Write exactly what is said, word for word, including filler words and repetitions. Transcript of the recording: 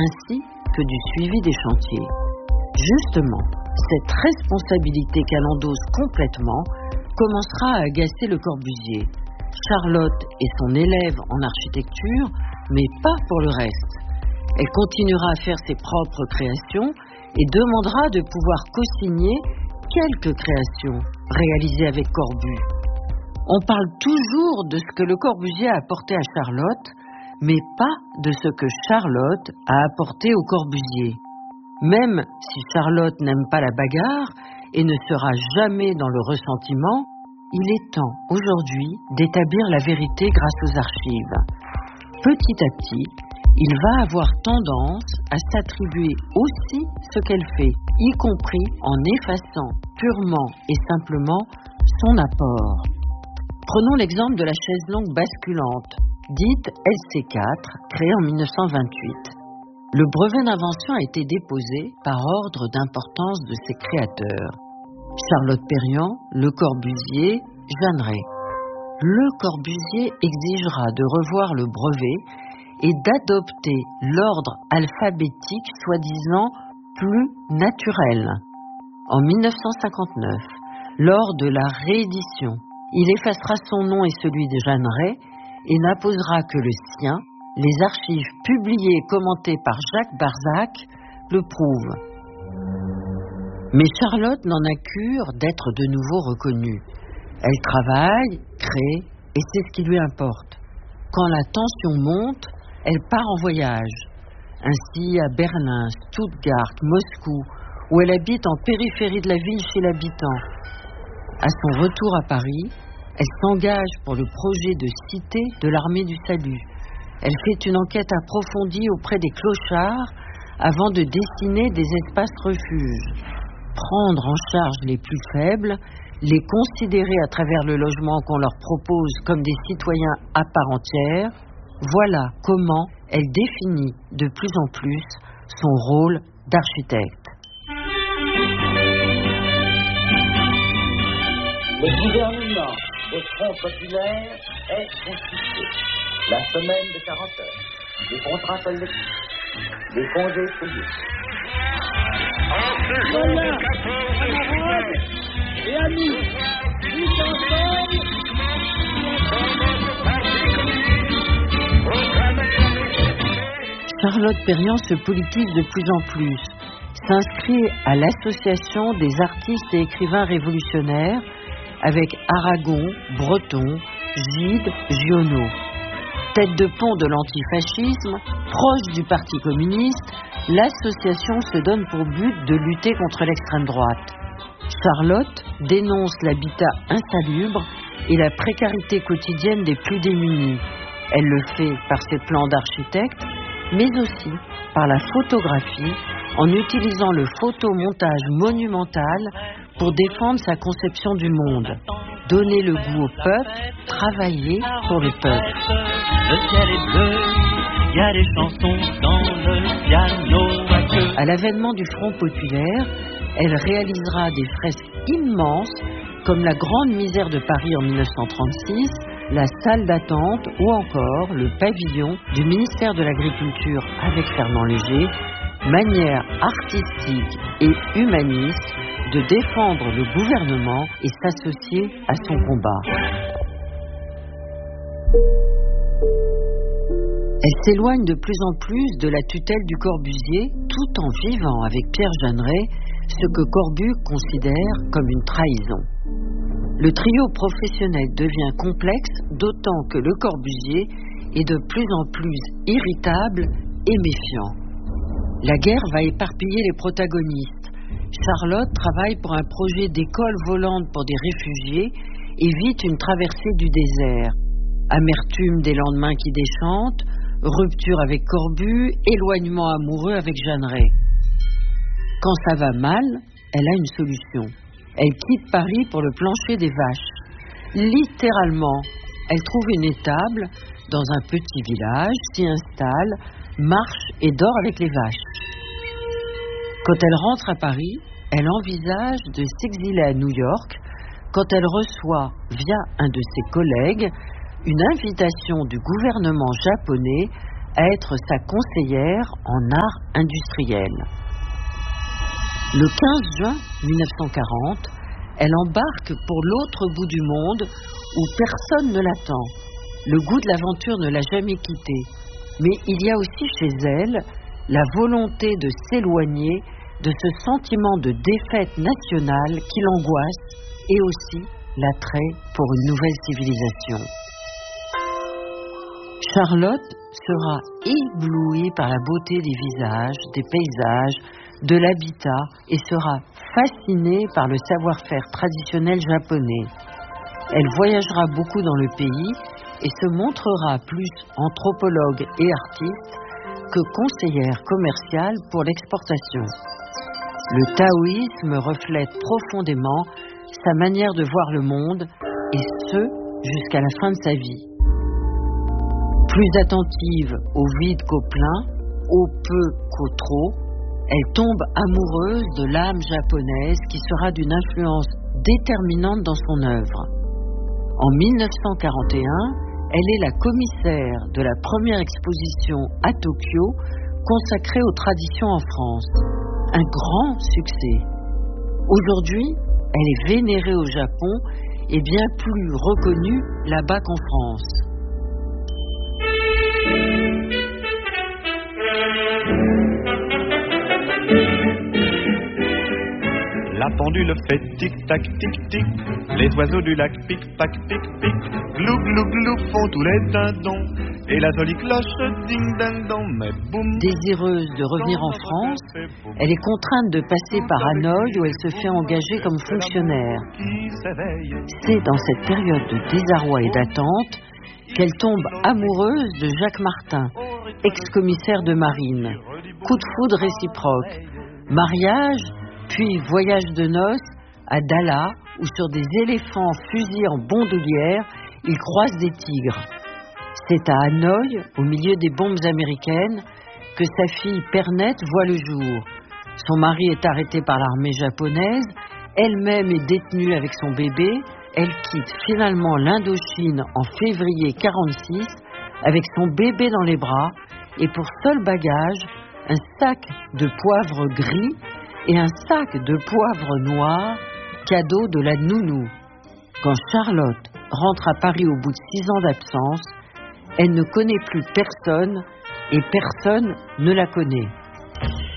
ainsi que du suivi des chantiers. Justement, cette responsabilité qu'elle endosse complètement commencera à agacer Le Corbusier. Charlotte est son élève en architecture, mais pas pour le reste. Elle continuera à faire ses propres créations et demandera de pouvoir co-signer quelques créations réalisées avec Corbu. On parle toujours de ce que Le Corbusier a apporté à Charlotte, mais pas de ce que Charlotte a apporté au Corbusier. Même si Charlotte n'aime pas la bagarre et ne sera jamais dans le ressentiment, il est temps aujourd'hui d'établir la vérité grâce aux archives. Petit à petit, il va avoir tendance à s'attribuer aussi ce qu'elle fait, y compris en effaçant purement et simplement son apport. Prenons l'exemple de la chaise longue basculante, dite L C quatre, créée en mille neuf cent vingt-huit. Le brevet d'invention a été déposé par ordre d'importance de ses créateurs. Charlotte Perriand, Le Corbusier, Jeanneret. Le Corbusier exigera de revoir le brevet et d'adopter l'ordre alphabétique soi-disant plus naturel. En mille neuf cent cinquante-neuf, lors de la réédition, il effacera son nom et celui de Jeanneret et n'apposera que le sien. Les archives publiées et commentées par Jacques Barzac le prouvent. Mais Charlotte n'en a cure d'être de nouveau reconnue. Elle travaille, crée, et c'est ce qui lui importe. Quand la tension monte, elle part en voyage. Ainsi à Berlin, Stuttgart, Moscou, où elle habite en périphérie de la ville chez l'habitant. À son retour à Paris, elle s'engage pour le projet de cité de l'armée du salut. Elle fait une enquête approfondie auprès des clochards avant de dessiner des espaces refuges. Prendre en charge les plus faibles, les considérer à travers le logement qu'on leur propose comme des citoyens à part entière, voilà comment elle définit de plus en plus son rôle d'architecte. Le gouvernement au Front populaire est constitué. La semaine de quarante heures, des contrats collectifs, des congés payés. En ce jour de quatorze juillet, et à nous, tous ensemble, Charlotte Perriand se politise de plus en plus, s'inscrit à l'association des artistes et écrivains révolutionnaires avec Aragon, Breton, Gide, Giono. Tête de pont de l'antifascisme, proche du Parti communiste, l'association se donne pour but de lutter contre l'extrême droite. Charlotte dénonce l'habitat insalubre et la précarité quotidienne des plus démunis. Elle le fait par ses plans d'architecte, mais aussi par la photographie, en utilisant le photomontage monumental pour défendre sa conception du monde. Donner le goût au peuple, travailler pour le peuple. Le ciel est bleu, il y a des chansons dans le piano à queue. À l'avènement du Front populaire, elle réalisera des fresques immenses comme la Grande Misère de Paris en mille neuf cent trente-six, la salle d'attente ou encore le pavillon du ministère de l'Agriculture avec Fernand Léger, manière artistique et humaniste de défendre le gouvernement et s'associer à son combat. Elle s'éloigne de plus en plus de la tutelle du Corbusier tout en vivant avec Pierre Jeanneret ce que Corbu considère comme une trahison. Le trio professionnel devient complexe, d'autant que Le Corbusier est de plus en plus irritable et méfiant. La guerre va éparpiller les protagonistes. Charlotte travaille pour un projet d'école volante pour des réfugiés, évite une traversée du désert. Amertume des lendemains qui déchantent, rupture avec Corbu, éloignement amoureux avec Jeanneret. Quand ça va mal, elle a une solution. Elle quitte Paris pour le plancher des vaches. Littéralement, elle trouve une étable dans un petit village, s'y installe, marche et dort avec les vaches. Quand elle rentre à Paris, elle envisage de s'exiler à New York quand elle reçoit, via un de ses collègues, une invitation du gouvernement japonais à être sa conseillère en art industriel. Le quinze juin mille neuf cent quarante, elle embarque pour l'autre bout du monde où personne ne l'attend. Le goût de l'aventure ne l'a jamais quittée, mais il y a aussi chez elle la volonté de s'éloigner de ce sentiment de défaite nationale qui l'angoisse et aussi l'attrait pour une nouvelle civilisation. Charlotte sera éblouie par la beauté des visages, des paysages, de l'habitat et sera fascinée par le savoir-faire traditionnel japonais. Elle voyagera beaucoup dans le pays et se montrera plus anthropologue et artiste que conseillère commerciale pour l'exportation. Le taoïsme reflète profondément sa manière de voir le monde, et ce, jusqu'à la fin de sa vie. Plus attentive au vide qu'au plein, au peu qu'au trop, elle tombe amoureuse de l'âme japonaise qui sera d'une influence déterminante dans son œuvre. En mille neuf cent quarante et un, elle est la commissaire de la première exposition à Tokyo consacrée aux traditions en France. Un grand succès. Aujourd'hui, elle est vénérée au Japon et bien plus reconnue là-bas qu'en France. La pendule fait tic-tac, tic-tic. Les oiseaux du lac pic-pac, pic-pic. Glou, glou, glou font tous les dindons. Et la jolie cloche ding-ding-dong. Mais boum. Désireuse de revenir en France, elle est contrainte de passer par Hanoï où elle se fait engager comme fonctionnaire. C'est dans cette période de désarroi et d'attente qu'elle tombe amoureuse de Jacques Martin, ex-commissaire de marine. Coup de foudre réciproque. Mariage, puis voyage de noces à Dala, où sur des éléphants fusillés en bandoulière, ils croisent des tigres. C'est à Hanoï, au milieu des bombes américaines, que sa fille Pernette voit le jour. Son mari est arrêté par l'armée japonaise, elle-même est détenue avec son bébé. Elle quitte finalement l'Indochine en février mille neuf cent quarante-six avec son bébé dans les bras et pour seul bagage un sac de poivre gris et un sac de poivre noir, cadeau de la nounou. Quand Charlotte rentre à Paris au bout de six ans d'absence, elle ne connaît plus personne et personne ne la connaît.